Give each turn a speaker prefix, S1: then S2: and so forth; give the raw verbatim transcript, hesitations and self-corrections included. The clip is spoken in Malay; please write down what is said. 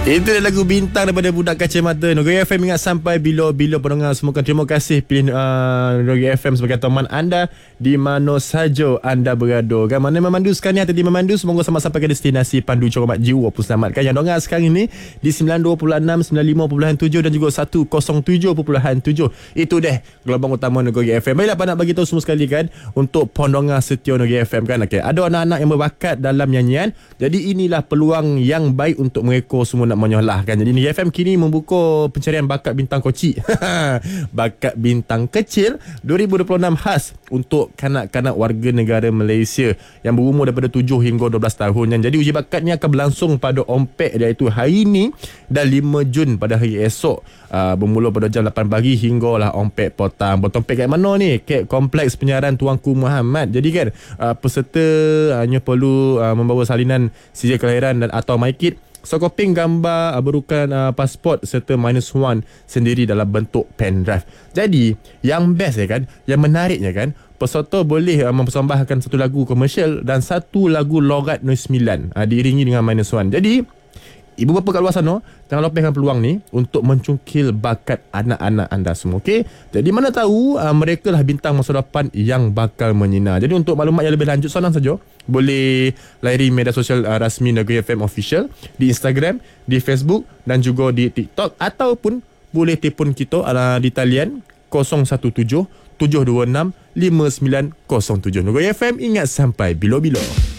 S1: Itu adalah lagu Bintang daripada Budak Kacamata. Negeri F M ingat sampai bila-bila pendengar semua. Terima kasih pilih uh, Negeri F M sebagai teman anda di mana saja anda berada. Kan mana memandu sekarang ni atau di memandu, semoga sama sampai ke destinasi pandu Coromat jiwa pun selamat. Kan yang dengar sekarang ni di sembilan puluh dua perpuluhan enam, sembilan puluh lima perpuluhan tujuh dan juga seratus tujuh perpuluhan tujuh. Itu deh gelombang utama Negeri F M. Baiklah, apa nak bagi tahu semua sekali kan untuk pendengar setia Negeri F M kan. Okey, ada anak-anak yang berbakat dalam nyanyian. Jadi inilah peluang yang baik untuk mereka semua nak menyolah kan. Jadi Negeri F M kini membuka pencarian bakat bintang kocik. Bakat bintang kecil dua ribu dua puluh enam khas untuk kanak-kanak warga negara Malaysia yang berumur daripada tujuh hingga dua belas tahun. Jadi uji bakat ni akan berlangsung pada Ompek, iaitu hari ini dan lima Jun pada hari esok. Uh, bermula pada jam lapan pagi hinggalah Ompek petang. Buat Ompek kat mana ni? Kat Kompleks Penyiaran Tuanku Muhammad. Jadi kan uh, peserta hanya perlu uh, membawa salinan sijil kelahiran dan atau MyKit, sokoping gambar berukan uh, pasport serta minus one sendiri dalam bentuk pen drive. Jadi yang best ya kan, yang menariknya kan, peserta boleh uh, mempersembahkan satu lagu komersial dan satu lagu logat Noise sembilan uh, diiringi dengan minus one. Jadi ibu bapa kat luar sana, jangan lepaskan peluang ni untuk mencungkil bakat anak-anak anda semua. Okey, jadi mana tahu uh, mereka lah bintang masa depan yang bakal menyinar. Jadi untuk maklumat yang lebih lanjut, senang saja, boleh layari media sosial uh, rasmi Negeri F M Official di Instagram, di Facebook dan juga di TikTok, ataupun boleh telefon kita uh, di talian kosong satu tujuh tujuh dua enam lima sembilan kosong tujuh. Negeri F M ingat sampai bila-bila.